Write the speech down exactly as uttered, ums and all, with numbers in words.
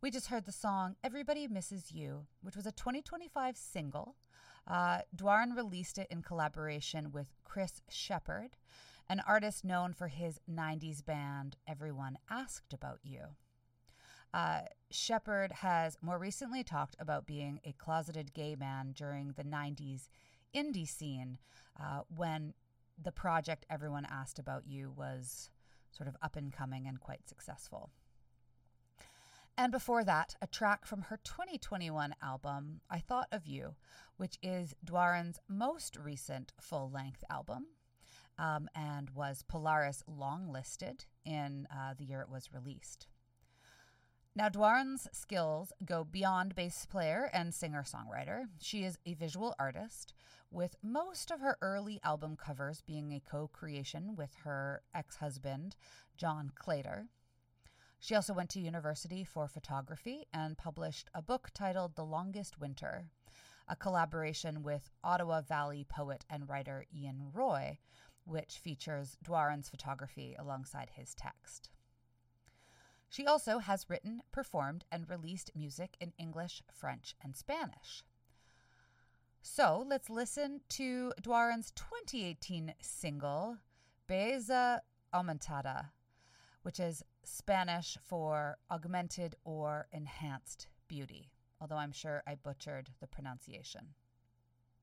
We just heard the song Everybody Misses You, which was a twenty twenty-five single. Uh, Dwaran released it in collaboration with Chris Sheppard, an artist known for his nineties band Everyone Asked About You. Uh, Sheppard has more recently talked about being a closeted gay man during the nineties indie scene uh, when the project Everyone Asked About You was sort of up and coming and quite successful. And before that, a track from her twenty twenty-one album, I Thought of You, which is Dwaran's most recent full-length album um, and was Polaris longlisted in uh, the year it was released. Now, Dwaran's skills go beyond bass player and singer-songwriter. She is a visual artist, with most of her early album covers being a co-creation with her ex-husband, John Claytor. She also went to university for photography and published a book titled The Longest Winter, a collaboration with Ottawa Valley poet and writer Ian Roy, which features Dwaran's photography alongside his text. She also has written, performed, and released music in English, French, and Spanish. So let's listen to Dwaran's twenty eighteen single, Belleza Aumentada, which is Spanish for augmented or enhanced beauty, although I'm sure I butchered the pronunciation.